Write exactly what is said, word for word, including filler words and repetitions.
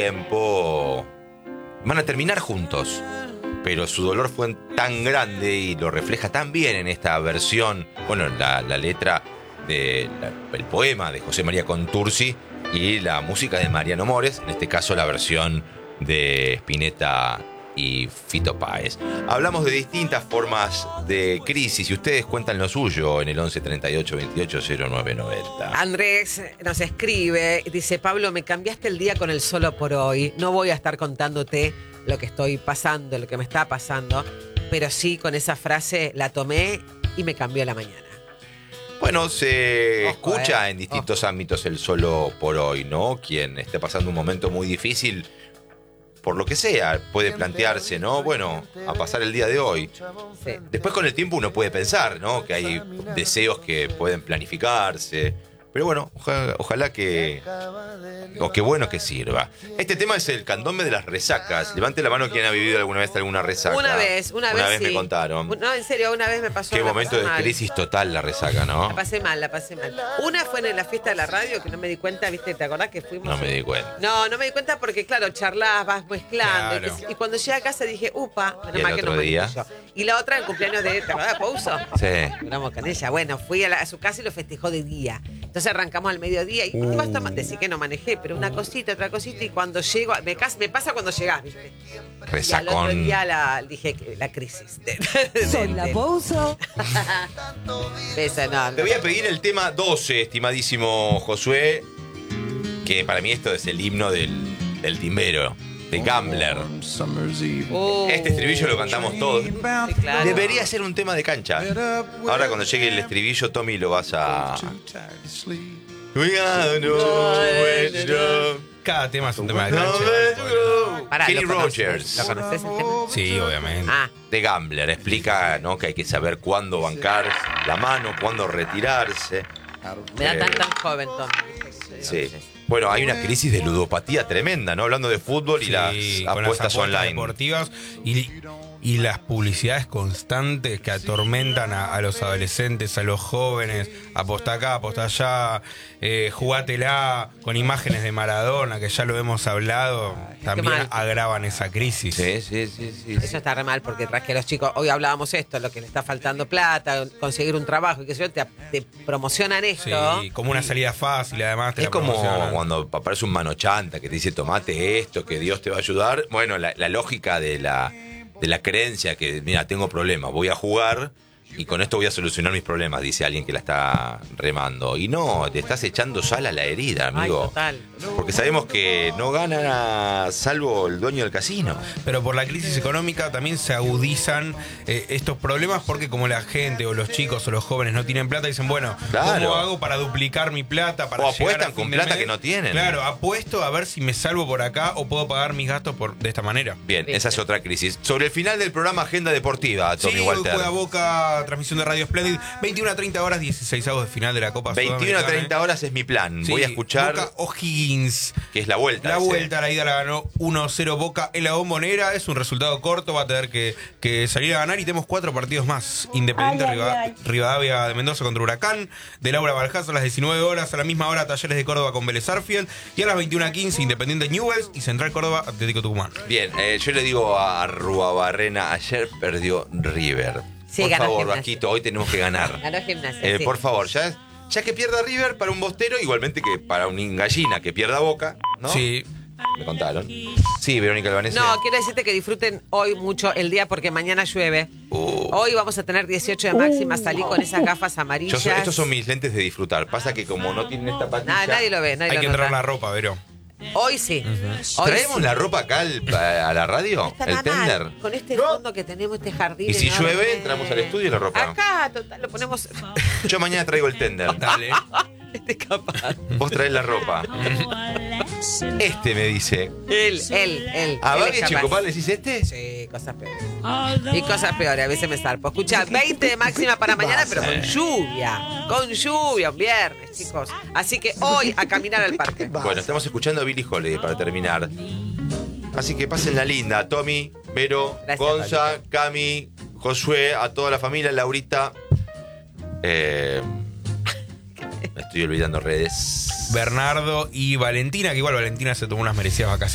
tiempo van a terminar juntos, pero su dolor fue tan grande y lo refleja tan bien en esta versión, bueno, la, la letra del poema de José María Contursi y la música de Mariano Mores, en este caso la versión de Spinetta y Fito Páez. Hablamos de distintas formas de crisis y ustedes cuentan lo suyo en el once treinta y ocho veintiocho cero nueve noventa. Andrés nos escribe, dice: Pablo, me cambiaste el día con el solo por hoy. No voy a estar contándote lo que estoy pasando, lo que me está pasando, pero sí, con esa frase la tomé y me cambió la mañana. Bueno, se Ojo, escucha eh. en distintos Ojo. ámbitos el solo por hoy, ¿no? Quien esté pasando un momento muy difícil, por lo que sea, puede plantearse, ¿no? Bueno, a pasar el día de hoy. Sí. Después con el tiempo uno puede pensar, ¿no? Que hay deseos que pueden planificarse. Pero bueno, ojalá, ojalá que... O qué bueno que sirva. Este tema es el candombe de las resacas. Levante la mano quien ha vivido alguna vez alguna resaca. Una vez, una, Una vez, vez sí. me contaron. No, en serio, una vez me pasó. Qué la momento pasé de mal. crisis total la resaca, ¿no? La pasé mal, la pasé mal. Una fue en la fiesta de la radio que no me di cuenta, ¿viste? ¿Te acordás que fuimos? No me di cuenta. No, no me di cuenta porque, claro, charlas, vas mezclando. Claro. Y cuando llegué a casa dije, upa, ¿Y menos el mal que no otro me día? yo. Y la otra, el cumpleaños de, ¿te acordás, Pouso? Sí. Hablamos con ella. Bueno, fui a, la- a su casa y lo festejó de día. Entonces arrancamos al mediodía y Uh. ibas tomando, decir que no manejé, pero una cosita, otra cosita, y cuando llego, me, cas- me pasa cuando llegás, ¿viste? Y al otro Resacón. día la, dije que la crisis. De, de- Soy de- la de- Pouso. Esa, no, no. Te voy a pedir el tema doce, estimadísimo Josué, que para mí esto es el himno del, del timbero, de Gambler. Uh, Este estribillo lo cantamos todos. sí, claro. Debería ser un tema de cancha. Ahora cuando llegue el estribillo, Tommy, lo vas a... We gotta know. Cada tema es un tema de No, cancha. no. Pará, Kenny ¿lo conoces? Rogers. ¿Lo conoces el tema? Sí, obviamente. Ah, De Gambler. Explica, ¿no?, que hay que saber cuándo bancar la mano, cuándo retirarse. me da Eh, tan tan joven, Tom. Sí. Bueno, hay una crisis de ludopatía tremenda, ¿no? Hablando de fútbol y Sí, las con las apuestas apuestas online. deportivas y, y las publicidades constantes que atormentan a, a los adolescentes, a los jóvenes. Apostá acá, apostá allá, eh, jugátela, con imágenes de Maradona, que ya lo hemos hablado, también mal. agravan esa crisis. Sí, sí, sí, sí. Eso está re mal porque tras que los chicos, hoy hablábamos esto, lo que le está faltando plata, conseguir un trabajo y que sé yo, te, te promocionan esto. Sí, como una salida fácil, además. te Es la como promocionan. cuando aparece un mano chanta que te dice tomate esto, que Dios te va a ayudar. Bueno, la, la lógica de la, de la creencia que, mira, tengo problemas, voy a jugar y con esto voy a solucionar mis problemas, dice alguien que la está remando. Y no, te estás echando sal a la herida, Ay, amigo. total. Porque sabemos que no gana salvo el dueño del casino. Pero por la crisis económica también se agudizan eh, estos problemas porque como la gente o los chicos o los jóvenes no tienen plata, dicen, bueno, Claro. ¿cómo hago para duplicar mi plata? Para O llegar apuestan a fin con de plata mes? que no tienen. Claro, apuesto a ver si me salvo por acá o puedo pagar mis gastos por de esta manera. Bien, Sí. esa es otra crisis. Sobre el final del programa Agenda Deportiva, Tommy Sí, hoy Walter. juega Boca, transmisión de Radio Splendid, veintiuna a treinta horas, dieciséis avos de final de la Copa veintiuna a Sudamericana. treinta horas es mi plan. Sí, Voy a escuchar Boca O'Higgins. que es la vuelta. La ese. vuelta, la ida la ganó uno cero Boca en la Bombonera. Es un resultado corto, va a tener que, que salir a ganar y tenemos cuatro partidos más. Independiente Ay, ay, Riva- ay. Rivadavia de Mendoza contra Huracán, de Laura Baljás a las diecinueve horas, a la misma hora Talleres de Córdoba con Vélez Arfield y a las veintiuna quince Independiente Newell's y Central Córdoba Atlético Tucumán. Bien, eh, yo le digo a Ruabarrena, ayer perdió River. Sí, por ganó favor, Gimnasia. Vasquito, hoy tenemos que ganar. Ganó Gimnasia, Eh, sí. Por favor, ya, ya que pierda River para un bostero, igualmente que para un gallina que pierda Boca, ¿no? Sí. Me contaron. Sí, Verónica Albanese. No, quiero decirte que disfruten hoy mucho el día porque mañana llueve. Uh. Hoy vamos a tener dieciocho de máxima, salí con esas gafas Yo amarillas. so- estos son mis lentes de disfrutar. Pasa que como no tienen esta patilla... Nada, nadie lo ve, nadie Hay lo que entrar nota. la ropa, Vero. Hoy sí. Hoy ¿Traemos sí. la ropa acá al- a la radio? No está ¿El nada mal. tender? Con este fondo que tenemos, este jardín. Y si enorme. llueve, entramos al estudio y la ropa. Acá, total, lo ponemos. Yo mañana traigo el tender. Dale. Este capaz. Vos traés la ropa. Este me dice. Él, él, él. ¿A él Babi es capaz. Chicopal le decís este? Sí, cosas peores. Y cosas peores, a veces me zarpo. Escucha, veinte de máxima para mañana, pero con lluvia. Con lluvia, un viernes, chicos. Así que hoy a caminar al parque. Bueno, estamos escuchando a Billie Holiday para terminar. Así que pasen la linda. Tommy, Vero, Gracias, Gonza, Cami, Josué, a toda la familia, Laurita. Eh, me estoy olvidando redes. Bernardo y Valentina, que igual Valentina se tomó unas merecidas vacaciones.